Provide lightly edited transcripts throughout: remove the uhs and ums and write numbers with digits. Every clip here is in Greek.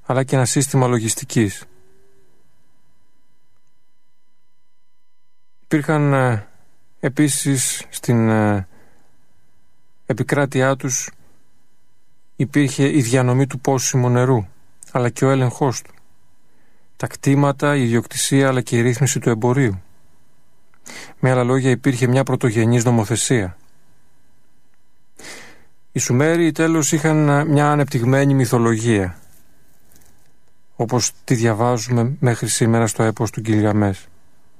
αλλά και ένα σύστημα λογιστικής. Υπήρχαν επίσης στην επικράτειά τους υπήρχε η διανομή του πόσιμου νερού, αλλά και ο έλεγχός του, τα κτήματα, η ιδιοκτησία, αλλά και η ρύθμιση του εμπορίου. Με άλλα λόγια, υπήρχε μια πρωτογενής νομοθεσία. Οι Σουμέροι τέλος είχαν μια ανεπτυγμένη μυθολογία, όπως τη διαβάζουμε μέχρι σήμερα στο έπος του Γκιλγαμές.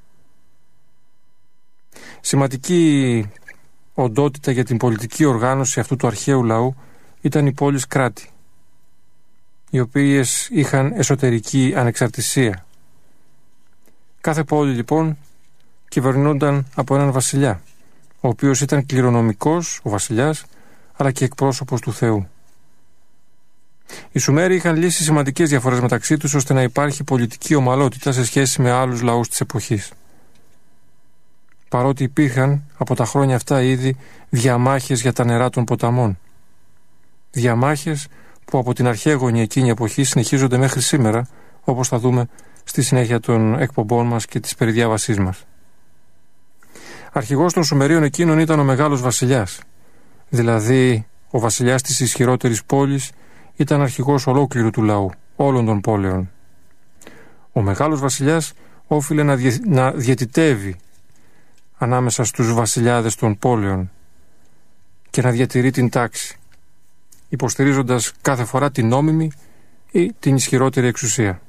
Σημαντική οντότητα για την πολιτική οργάνωση αυτού του αρχαίου λαού ήταν οι πόλεις κράτη, οι οποίες είχαν εσωτερική ανεξαρτησία. Κάθε πόλη λοιπόν κυβερνούνταν από έναν βασιλιά, ο οποίος ήταν κληρονομικός, ο βασιλιάς, αλλά και εκπρόσωπος του Θεού. Οι Σουμέροι είχαν λύσει σημαντικές διαφορές μεταξύ τους, ώστε να υπάρχει πολιτική ομαλότητα σε σχέση με άλλους λαούς της εποχής. Παρότι υπήρχαν από τα χρόνια αυτά ήδη διαμάχες για τα νερά των ποταμών. Διαμάχες που από την αρχαίγονη εκείνη εποχή συνεχίζονται μέχρι σήμερα, όπως θα δούμε στη συνέχεια των εκπομπών μας και της περιδιάβασής μας. Αρχηγός των Σουμερίων εκείνων ήταν ο Μεγάλος Βασιλιάς, δηλαδή ο βασιλιάς της ισχυρότερης πόλης ήταν αρχηγός ολόκληρου του λαού, όλων των πόλεων. Ο Μεγάλος Βασιλιάς όφιλε να διαιτητεύει ανάμεσα στους βασιλιάδες των πόλεων και να διατηρεί την τάξη, υποστηρίζοντας κάθε φορά την νόμιμη ή την ισχυρότερη εξουσία.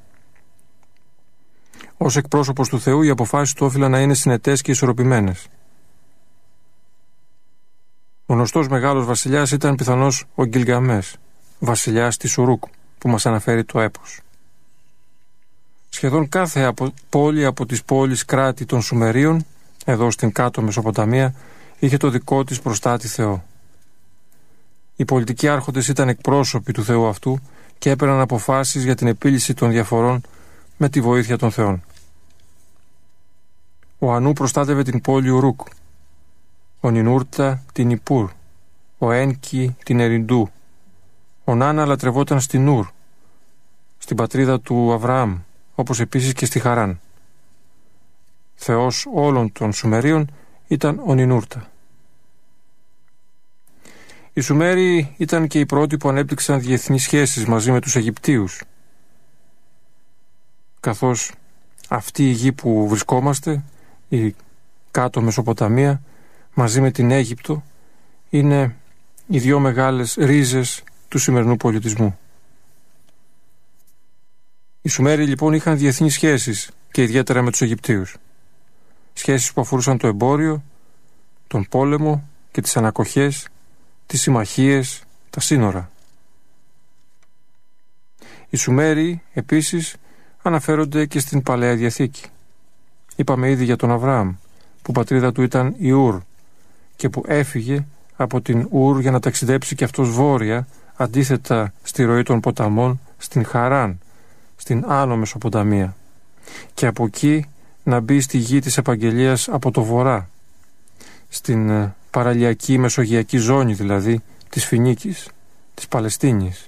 Ως εκπρόσωπος του Θεού, οι αποφάσεις του όφιλαν να είναι συνετές και ισορροπημένες. Ο γνωστός Μεγάλος Βασιλιάς ήταν πιθανώς ο Γκιλγαμές, βασιλιάς της Ουρούκ, που μας αναφέρει το έπος. Σχεδόν κάθε πόλη από τις πόλεις κράτη των Σουμερίων, εδώ στην κάτω Μεσοποταμία, είχε το δικό της προστάτη Θεό. Οι πολιτικοί άρχοντες ήταν εκπρόσωποι του Θεού αυτού και έπαιρναν αποφάσεις για την επίλυση των διαφορών με τη βοήθεια των Θεών. Ο Ανού προστάτευε την πόλη Ουρούκ, ο Νινούρτα την Ιπούρ, ο Ένκι την Εριντού, ο Νάνα λατρευόταν στην Ουρ, στην πατρίδα του Αβραάμ, όπως επίσης και στη Χαράν. Θεός όλων των Σουμερίων ήταν ο Νινούρτα. Οι Σουμέροι ήταν και οι πρώτοι που ανέπτυξαν διεθνείς σχέσεις μαζί με τους Αιγυπτίους, καθώς αυτή η γη που βρισκόμαστε, η κάτω Μεσοποταμία, μαζί με την Αίγυπτο, είναι οι δύο μεγάλες ρίζες του σημερινού πολιτισμού. Οι Σουμέροι λοιπόν είχαν διεθνείς σχέσεις και ιδιαίτερα με τους Αιγυπτίους. Σχέσεις που αφορούσαν το εμπόριο, τον πόλεμο και τις ανακοχές, τις συμμαχίες, τα σύνορα. Οι Σουμέροι επίσης αναφέρονται και στην Παλαιά Διαθήκη. Είπαμε ήδη για τον Αβραάμ, που πατρίδα του ήταν η Ουρ και που έφυγε από την Ουρ για να ταξιδέψει και αυτός βόρεια, αντίθετα στη ροή των ποταμών, στην Χαράν, στην Άνω Μεσοποταμία, και από εκεί να μπει στη γη της επαγγελίας από το βορρά, στην παραλιακή μεσογειακή ζώνη δηλαδή της Φινίκης, της Παλαιστίνης.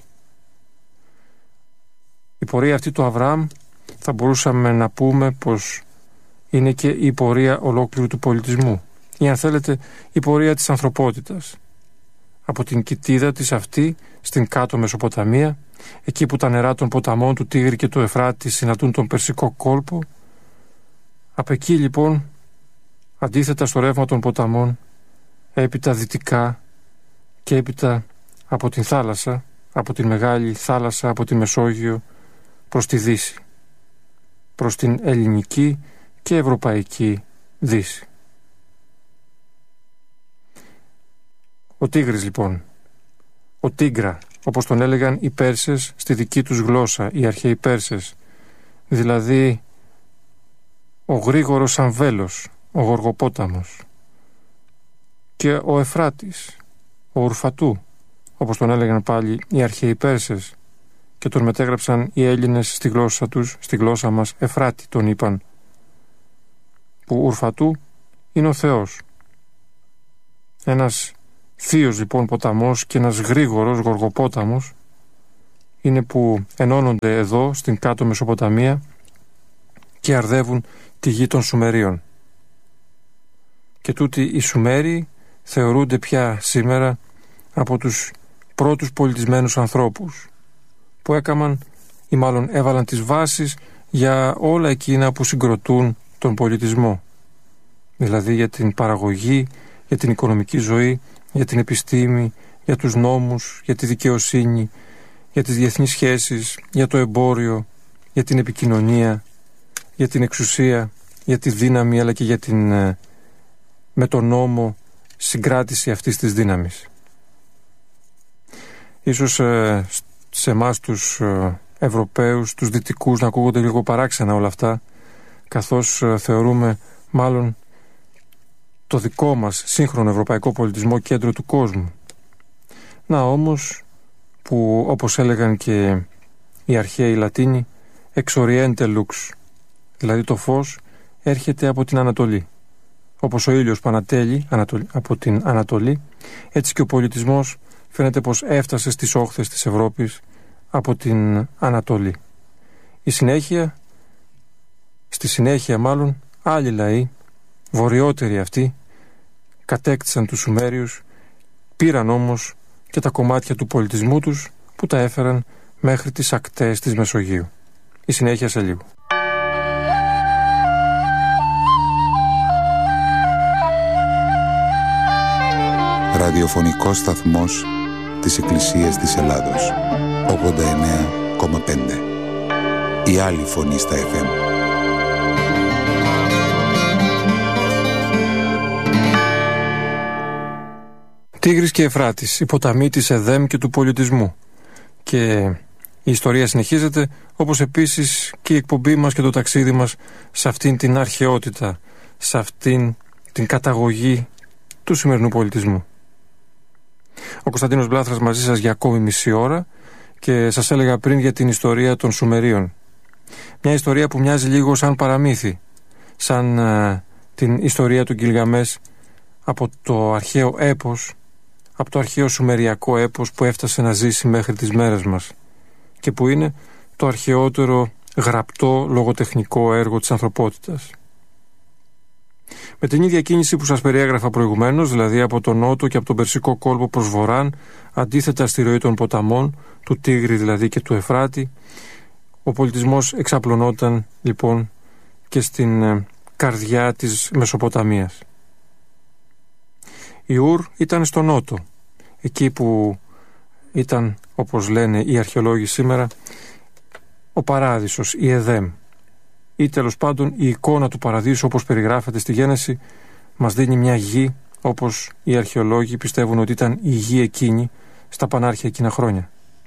Η πορεία αυτή του Αβραάμ θα μπορούσαμε να πούμε πως είναι και η πορεία ολόκληρου του πολιτισμού, ή αν θέλετε η πορεία της ανθρωπότητας. Από την κοιτίδα της αυτή στην κάτω Μεσοποταμία, εκεί που τα νερά των ποταμών του Τίγρη και του Εφράτη συναντούν τον Περσικό κόλπο, από εκεί λοιπόν, αντίθετα στο ρεύμα των ποταμών, έπειτα δυτικά και έπειτα από την θάλασσα, από την Μεγάλη Θάλασσα, από τη Μεσόγειο, προς τη Δύση, προς την ελληνική και ευρωπαϊκή Δύση. Ο Τίγρης λοιπόν, ο Τίγρα, όπως τον έλεγαν οι Πέρσες στη δική τους γλώσσα, οι αρχαίοι Πέρσες, δηλαδή ο γρήγορος αμβέλος, ο Γοργοπόταμος, και ο Εφράτης, ο Ουρφατού, όπως τον έλεγαν πάλι οι αρχαίοι Πέρσες και τον μετέγραψαν οι Έλληνες στη γλώσσα τους, στη γλώσσα μας Εφράτη τον είπαν, που Ουρφατού είναι ο Θεός. Ένας θείος λοιπόν ποταμός και ένας γρήγορος Γοργοπόταμος, είναι που ενώνονται εδώ στην κάτω Μεσοποταμία και αρδεύουν τη γη των Σουμερίων. Και τούτοι οι Σουμέριοι θεωρούνται πια σήμερα από τους πρώτους πολιτισμένους ανθρώπους που έκαναν ή μάλλον έβαλαν τις βάσεις για όλα εκείνα που συγκροτούν τον πολιτισμό, δηλαδή για την παραγωγή, για την οικονομική ζωή, για την επιστήμη, για τους νόμους, για τη δικαιοσύνη, για τις διεθνείς σχέσεις, για το εμπόριο, για την επικοινωνία, για την εξουσία, για τη δύναμη, αλλά και για την με τον νόμο συγκράτηση αυτής της δύναμης. Ίσως σε εμάς τους Ευρωπαίους, τους Δυτικούς, να ακούγονται λίγο παράξενα όλα αυτά, καθώς θεωρούμε μάλλον το δικό μας σύγχρονο ευρωπαϊκό πολιτισμό κέντρο του κόσμου. Να όμως, που όπως έλεγαν και οι αρχαίοι Λατίνοι, ex oriente lux, δηλαδή το φως έρχεται από την Ανατολή. Όπως ο ήλιος που ανατέλει από την Ανατολή, έτσι και ο πολιτισμός φαίνεται πως έφτασε στις όχθες της Ευρώπης από την Ανατολή. Στη συνέχεια μάλλον, άλλοι λαοί, βορειότεροι αυτοί, κατέκτησαν τους Σουμέριους, πήραν όμως και τα κομμάτια του πολιτισμού τους που τα έφεραν μέχρι τις ακτές της Μεσογείου. Η συνέχεια σε λίγο. Ραδιοφωνικός σταθμός της Εκκλησίας της Ελλάδος, 89,5. Η άλλη φωνή στα FM. Τίγρης και Εφράτης, οι ποταμοί της Εδέμ και του πολιτισμού. Και η ιστορία συνεχίζεται, όπως επίσης και η εκπομπή μας και το ταξίδι μας σε αυτήν την αρχαιότητα, σε αυτήν την καταγωγή του σημερινού πολιτισμού. Ο Κωνσταντίνος Βλάθρας μαζί σας για ακόμη μισή ώρα και σας έλεγα πριν για την ιστορία των Σουμερίων. Μια ιστορία που μοιάζει λίγο σαν παραμύθι, σαν την ιστορία του Γκιλγαμές από το αρχαίο έπος, από το αρχαίο σουμεριακό έπος που έφτασε να ζήσει μέχρι τις μέρες μας και που είναι το αρχαιότερο γραπτό λογοτεχνικό έργο της ανθρωπότητας. Με την ίδια κίνηση που σας περιέγραφα προηγουμένως, δηλαδή από τον νότο και από τον Περσικό κόλπο προς βορράν, αντίθετα στη ροή των ποταμών, του Τίγρη δηλαδή και του Εφράτη, ο πολιτισμός εξαπλωνόταν λοιπόν και στην καρδιά της Μεσοποταμίας. Η Ουρ ήταν στο νότο, εκεί που ήταν, όπως λένε οι αρχαιολόγοι σήμερα, ο παράδεισος, η Εδέμ, ή τέλος πάντων η εικόνα του παραδείσου όπως περιγράφεται στη Γένεση μας δίνει μια γη όπως οι αρχαιολόγοι πιστεύουν ότι ήταν η γη εκείνη στα πανάρχια εκείνα χρόνια.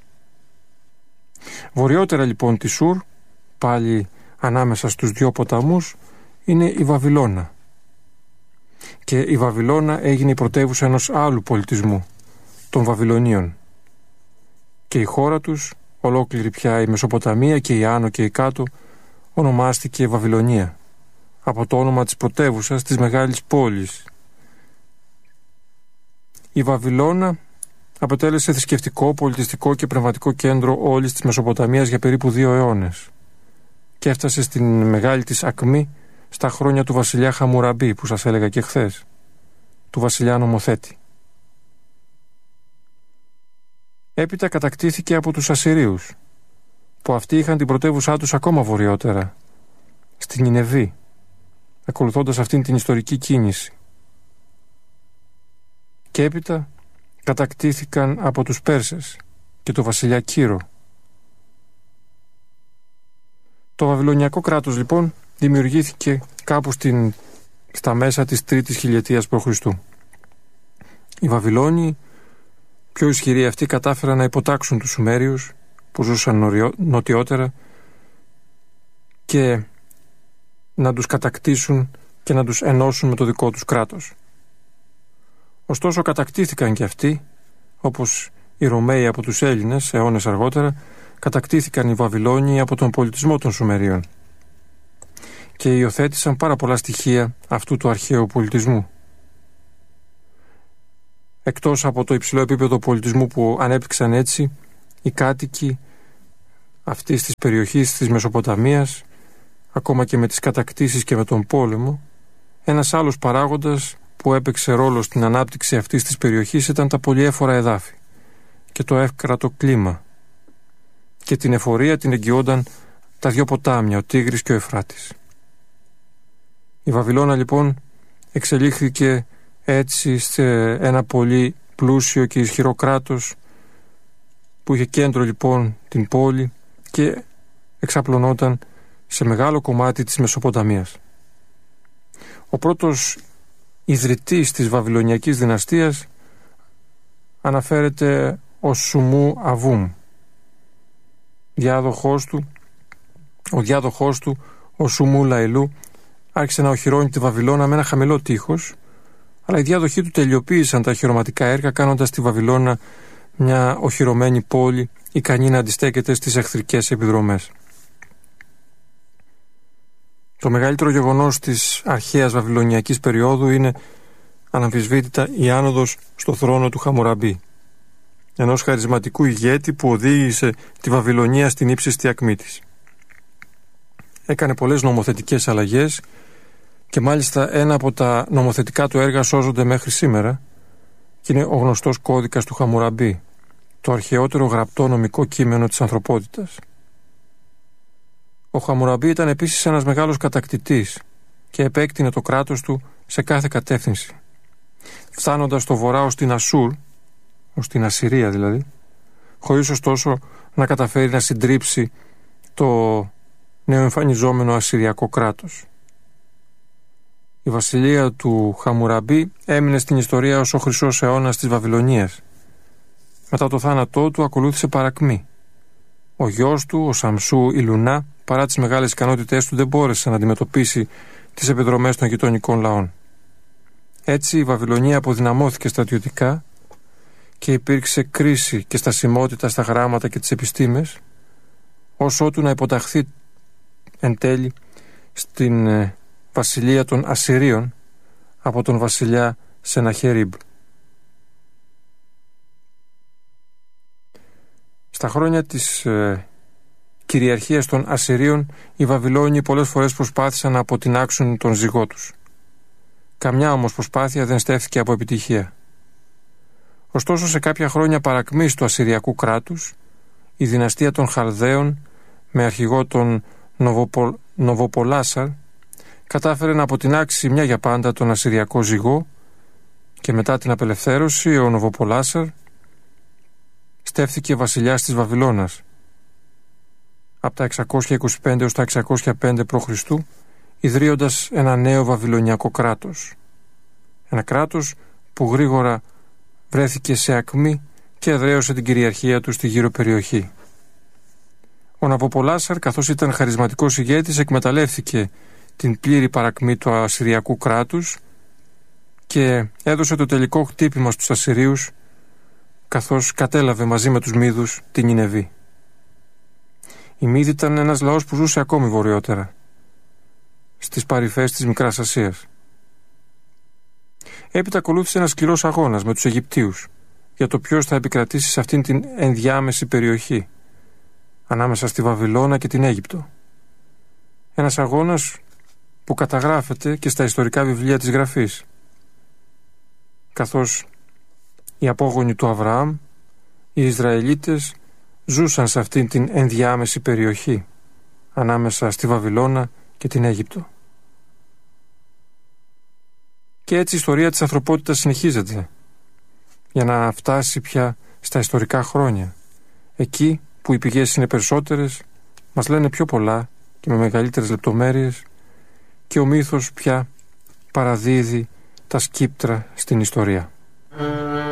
Βορειότερα λοιπόν τη Σουρ, πάλι ανάμεσα στους δύο ποταμούς, είναι η Βαβυλώνα. Και η Βαβυλώνα έγινε η πρωτεύουσα ενός άλλου πολιτισμού, των Βαβυλωνίων. Και η χώρα τους, ολόκληρη πια η Μεσοποταμία και η άνω και η κάτω, ονομάστηκε Βαβυλωνία, από το όνομα της πρωτεύουσας της μεγάλης πόλης. Η Βαβυλώνα αποτέλεσε θρησκευτικό, πολιτιστικό και πνευματικό κέντρο όλης της Μεσοποταμίας για περίπου 2 αιώνες και έφτασε στην μεγάλη της ακμή στα χρόνια του βασιλιά Χαμουραμπή που σας έλεγα και χθες, του βασιλιά νομοθέτη. Έπειτα κατακτήθηκε από τους Ασσυρίους, που αυτοί είχαν την πρωτεύουσά τους ακόμα βορειότερα, στην Νινεβή, ακολουθώντας αυτήν την ιστορική κίνηση. Και έπειτα κατακτήθηκαν από τους Πέρσες και το βασιλιά Κύρο. Το Βαβυλωνιακό κράτος λοιπόν δημιουργήθηκε κάπου στα μέσα της 3ης χιλιετίας π.Χ. Οι Βαβυλώνιοι, πιο ισχυροί αυτοί, κατάφεραν να υποτάξουν τους Σουμέριους που ζούσαν νοτιότερα και να τους κατακτήσουν και να τους ενώσουν με το δικό τους κράτος. Ωστόσο κατακτήθηκαν και αυτοί, όπως οι Ρωμαίοι από τους Έλληνες αιώνες αργότερα, κατακτήθηκαν οι Βαβυλώνιοι από τον πολιτισμό των Σουμερίων και υιοθέτησαν πάρα πολλά στοιχεία αυτού του αρχαίου πολιτισμού. Εκτός από το υψηλό επίπεδο πολιτισμού που ανέπτυξαν έτσι, οι κάτοικοι αυτής της περιοχής της Μεσοποταμίας, ακόμα και με τις κατακτήσεις και με τον πόλεμο, ένας άλλος παράγοντας που έπαιξε ρόλο στην ανάπτυξη αυτής της περιοχής ήταν τα πολυέφορα εδάφη και το εύκρατο κλίμα, και την εφορία την εγγυόνταν τα δύο ποτάμια, ο Τίγρης και ο Εφράτης. Η Βαβυλώνα λοιπόν εξελίχθηκε έτσι σε ένα πολύ πλούσιο και ισχυρό κράτος που είχε κέντρο λοιπόν την πόλη και εξαπλωνόταν σε μεγάλο κομμάτι της Μεσοποταμίας. Ο πρώτος ιδρυτής της Βαβυλωνιακής δυναστείας αναφέρεται ως Σουμού Αβούμ. Ο διάδοχός του, ο Σουμού Λαϊλού, άρχισε να οχυρώνει τη Βαβυλώνα με ένα χαμηλό τείχος, αλλά οι διάδοχοί του τελειοποίησαν τα οχυρωματικά έργα, κάνοντας τη Βαβυλώνα μια οχυρωμένη πόλη ικανή να αντιστέκεται στις εχθρικές επιδρομές. Το μεγαλύτερο γεγονός της αρχαίας βαβυλωνιακής περίοδου είναι αναμφισβήτητα η άνοδος στο θρόνο του Χαμουραμπή, ενός χαρισματικού ηγέτη που οδήγησε τη Βαβυλωνία στην ύψιστη ακμή της. Έκανε πολλές νομοθετικές αλλαγές και μάλιστα ένα από τα νομοθετικά του έργα σώζονται μέχρι σήμερα και είναι ο γνωστός κώδικας του Χαμουραμπή, το αρχαιότερο γραπτό νομικό κείμενο της ανθρωπότητας. Ο Χαμουραμπή ήταν επίσης ένας μεγάλος κατακτητής και επέκτηνε το κράτος του σε κάθε κατεύθυνση, φτάνοντας στο βορρά ως την Ασούρ, ως την Ασσυρία δηλαδή, χωρίς ωστόσο να καταφέρει να συντρίψει το νεοεμφανιζόμενο ασσυριακό κράτος. Η βασιλεία του Χαμουραμπή έμεινε στην ιστορία ως ο χρυσός αιώνας της Βαβυλωνίας. Μετά το θάνατό του ακολούθησε παρακμή. Ο γιος του, ο Σαμσού Ιλουνά, παρά τις μεγάλες ικανότητές του, δεν μπόρεσε να αντιμετωπίσει τις επιδρομές των γειτονικών λαών. Έτσι η Βαβυλωνία αποδυναμώθηκε στρατιωτικά και υπήρξε κρίση και στασιμότητα στα γράμματα και τις επιστήμες, ως ότου να υποταχθεί εν τέλει στην βασιλεία των Ασσυρίων από τον βασιλιά Σεναχερίμπ. Στα χρόνια της κυριαρχίας των Ασσυρίων, οι Βαβυλώνιοι πολλές φορές προσπάθησαν να αποτινάξουν τον ζυγό τους. Καμιά όμως προσπάθεια δεν στέφθηκε από επιτυχία. Ωστόσο, σε κάποια χρόνια παρακμής του Ασσυριακού κράτους, η δυναστεία των Χαλδαίων με αρχηγό τον Νοβοπολάσαρ κατάφερε να αποτινάξει μια για πάντα τον Ασσυριακό ζυγό και μετά την απελευθέρωση ο Νοβοπολάσαρ στέφθηκε βασιλιάς της Βαβυλώνας από τα 625 έως τα 605 π.Χ. ιδρύοντας ένα νέο βαβυλωνιακό κράτος. Ένα κράτος που γρήγορα βρέθηκε σε ακμή και εδραίωσε την κυριαρχία του στη γύρω περιοχή. Ο Ναβοπολάσαρ, καθώς ήταν χαρισματικός ηγέτης, εκμεταλλεύτηκε την πλήρη παρακμή του Ασσυριακού κράτους και έδωσε το τελικό χτύπημα στους Ασσυρίους, καθώς κατέλαβε μαζί με τους Μίδους την Νινεβή. Οι Μίδοι ήταν ένας λαός που ζούσε ακόμη βορειότερα, στις παρυφές της Μικράς Ασίας. Έπειτα ακολούθησε ένας σκληρός αγώνας με τους Αιγυπτίους για το ποιος θα επικρατήσει σε αυτήν την ενδιάμεση περιοχή ανάμεσα στη Βαβυλώνα και την Αίγυπτο. Ένας αγώνας που καταγράφεται και στα ιστορικά βιβλία της Γραφής, καθώς οι απόγονοι του Αβραάμ, οι Ισραηλίτες, ζούσαν σε αυτήν την ενδιάμεση περιοχή ανάμεσα στη Βαβυλώνα και την Αίγυπτο. Και έτσι η ιστορία της ανθρωπότητας συνεχίζεται για να φτάσει πια στα ιστορικά χρόνια, εκεί που οι πηγές είναι περισσότερες, μας λένε πιο πολλά και με μεγαλύτερες λεπτομέρειες και ο μύθος πια παραδίδει τα σκύπτρα στην ιστορία.